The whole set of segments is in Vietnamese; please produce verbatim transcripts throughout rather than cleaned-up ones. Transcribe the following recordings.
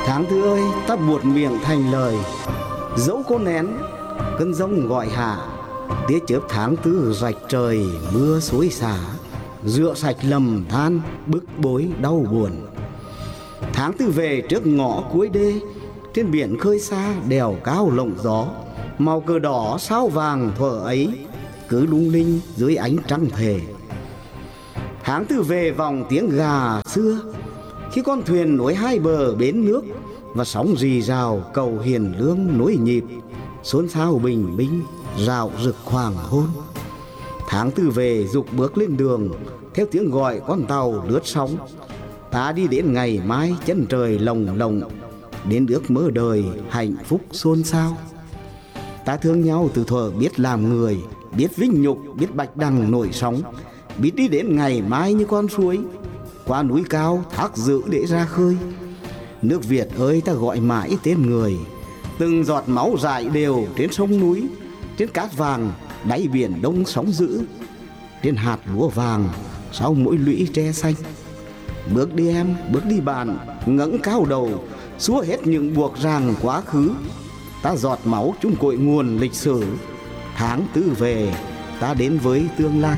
Tháng tư ơi, ta buột miệng thành lời, dẫu có nén cơn giông gọi hạ, tia chớp tháng tư rạch trời mưa xối xả, rửa sạch lầm than bức bối đau buồn. Tháng tư về trước ngõ cuối đê, trên biển khơi xa đèo cao lộng gió, màu cờ đỏ sao vàng thuở ấy cứ lung linh dưới ánh trăng thề. Tháng tư về vòng tiếng gà xưa, khi con thuyền nối hai bờ bến nước, và sóng rì rào cầu hiền lương nối nhịp, xôn xao bình minh rạo rực hoàng hôn. Tháng tư về dục bước lên đường, theo tiếng gọi con tàu lướt sóng. Ta đi đến ngày mai chân trời lồng lộng, đến ước mơ đời hạnh phúc xôn xao. Ta thương nhau từ thuở biết làm người, biết vinh nhục, biết bạch đằng nổi sóng, biết đi đến ngày mai như con suối, qua núi cao thác dữ để ra khơi. Nước Việt ơi, ta gọi mãi tên người, từng giọt máu rải đều trên sông núi, trên cát vàng đáy biển đông sóng dữ, trên hạt lúa vàng sau mỗi lũy tre xanh. Bước đi em, bước đi bạn, ngẩng cao đầu, xua hết những buộc ràng quá khứ. Ta giọt máu chung cội nguồn lịch sử, tháng tư về ta đến với tương lai.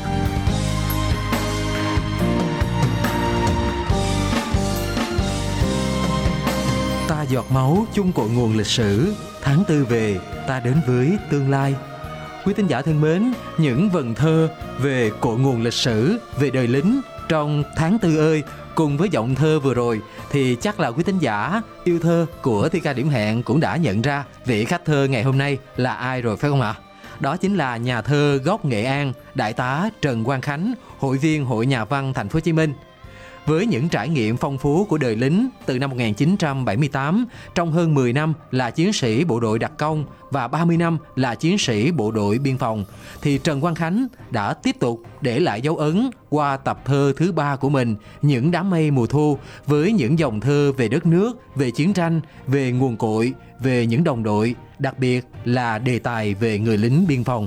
Ta giọt máu chung cội nguồn lịch sử, tháng tư về ta đến với tương lai. Quý thính giả thân mến, những vần thơ về cội nguồn lịch sử, về đời lính trong tháng tư ơi, cùng với giọng thơ vừa rồi thì chắc là quý thính giả yêu thơ của Thi ca Điểm Hẹn cũng đã nhận ra vị khách thơ ngày hôm nay là ai rồi phải không ạ? Đó chính là nhà thơ gốc Nghệ An, Đại tá Trần Quang Khánh, hội viên Hội Nhà văn Thành phố Hồ Chí Minh. Với những trải nghiệm phong phú của đời lính từ năm một nghìn chín trăm bảy mươi tám, trong hơn mười năm là chiến sĩ bộ đội đặc công và ba mươi năm là chiến sĩ bộ đội biên phòng, thì Trần Quang Khánh đã tiếp tục để lại dấu ấn qua tập thơ thứ ba của mình, Những đám mây mùa thu, với những dòng thơ về đất nước, về chiến tranh, về nguồn cội, về những đồng đội, đặc biệt là đề tài về người lính biên phòng.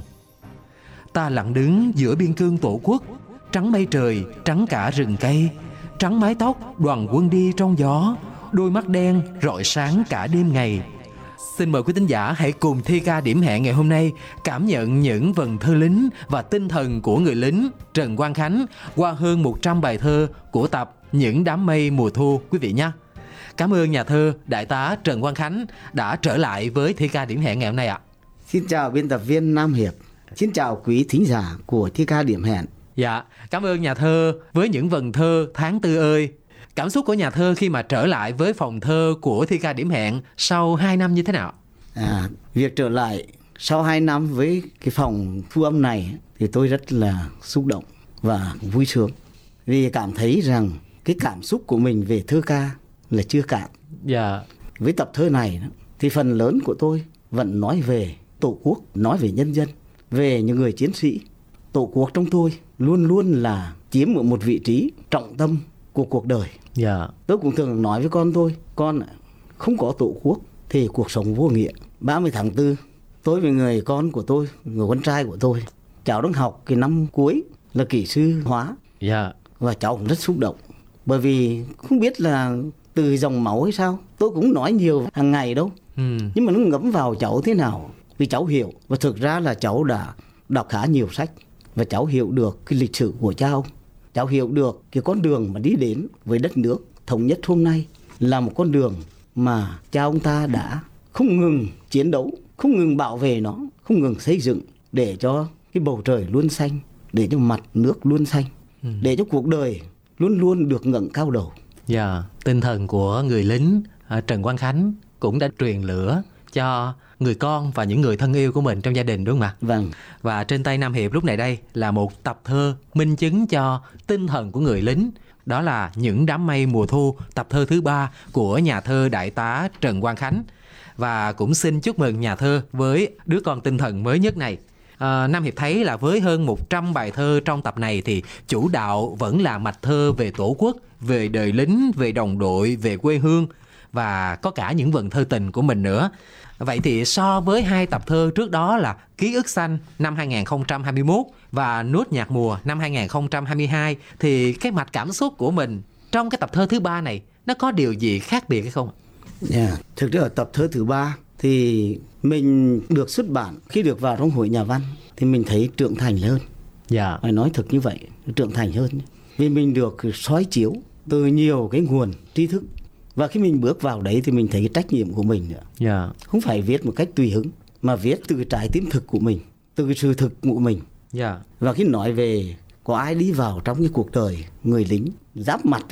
Ta lặng đứng giữa biên cương tổ quốc, trắng mây trời, trắng cả rừng cây, trắng mái tóc đoàn quân đi trong gió, đôi mắt đen rọi sáng cả đêm ngày. Xin mời quý thính giả hãy cùng Thi ca Điểm Hẹn ngày hôm nay cảm nhận những vần thơ lính và tinh thần của người lính Trần Quang Khánh qua hơn một trăm bài thơ của tập Những đám mây mùa thu quý vị nhé. Cảm ơn nhà thơ Đại tá Trần Quang Khánh đã trở lại với Thi ca Điểm Hẹn ngày hôm nay ạ. Xin chào biên tập viên Nam Hiệp, xin chào quý thính giả của Thi ca Điểm Hẹn. Dạ, cảm ơn nhà thơ với những vần thơ tháng tư ơi. Cảm xúc của nhà thơ khi mà trở lại với phòng thơ của Thi ca Điểm Hẹn sau hai năm như thế nào? À, việc trở lại sau hai năm với cái phòng thu âm này thì tôi rất là xúc động và vui sướng. Vì cảm thấy rằng cái cảm xúc của mình về thơ ca là chưa cạn. Dạ. Với tập thơ này thì phần lớn của tôi vẫn nói về Tổ quốc, nói về nhân dân, về những người chiến sĩ. Tổ quốc trong tôi luôn luôn là chiếm một vị trí trọng tâm của cuộc đời. Dạ. Tôi cũng thường nói với con tôi, con không có Tổ quốc thì cuộc sống vô nghĩa. ba mươi tháng tư, tôi với người con của tôi, người con trai của tôi, cháu đang học cái năm cuối là kỹ sư hóa. Dạ. Và cháu cũng rất xúc động. Bởi vì không biết là từ dòng máu hay sao, tôi cũng nói nhiều hàng ngày đâu. Ừ. Nhưng mà nó ngấm vào cháu thế nào. Vì cháu hiểu. Và thực ra là cháu đã đọc khá nhiều sách. Và cháu hiểu được cái lịch sử của cha ông. Cháu hiểu được cái con đường mà đi đến với đất nước thống nhất hôm nay là một con đường mà cha ông ta đã không ngừng chiến đấu, không ngừng bảo vệ nó, không ngừng xây dựng để cho cái bầu trời luôn xanh, để cho mặt nước luôn xanh, ừ. để cho cuộc đời luôn luôn được ngẩng cao đầu. Dạ, tinh thần của người lính Trần Quang Khánh cũng đã truyền lửa cho người con và những người thân yêu của mình trong gia đình, đúng không ạ? Vâng. Và trên tay Nam Hiệp lúc này đây là một tập thơ minh chứng cho tinh thần của người lính. Đó là Những đám mây mùa thu, tập thơ thứ ba của nhà thơ Đại tá Trần Quang Khánh. Và cũng xin chúc mừng nhà thơ với đứa con tinh thần mới nhất này. À, Nam Hiệp thấy là với hơn một trăm bài thơ trong tập này thì chủ đạo vẫn là mạch thơ về Tổ quốc, về đời lính, về đồng đội, về quê hương và có cả những vần thơ tình của mình nữa. Vậy thì so với hai tập thơ trước đó là Ký ức xanh năm hai không hai mốt và Nốt nhạc mùa năm hai không hai hai thì cái mạch cảm xúc của mình trong cái tập thơ thứ ba này nó có điều gì khác biệt hay không? Yeah. Thực ra ở tập thơ thứ ba thì mình được xuất bản, khi được vào trong hội nhà văn thì mình thấy trưởng thành hơn. Dạ. Phải nói thật như vậy, trưởng thành hơn. Vì mình được soi chiếu từ nhiều cái nguồn tri thức. Và khi mình bước vào đấy thì mình thấy cái trách nhiệm của mình nữa. Dạ. Không phải viết một cách tùy hứng, mà viết từ cái trái tim thực của mình, từ cái sự thực của mình. Dạ. Và khi nói về có ai đi vào trong cái cuộc đời người lính giáp mặt